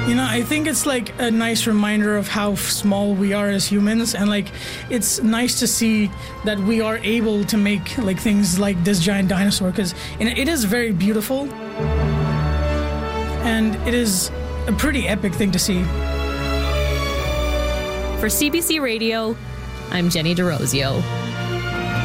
I think it's like a nice reminder of how small we are as humans, and like it's nice to see that we are able to make like things like this giant dinosaur, because it is very beautiful and it is a pretty epic thing to see. For CBC Radio, I'm Jenny DeRosio.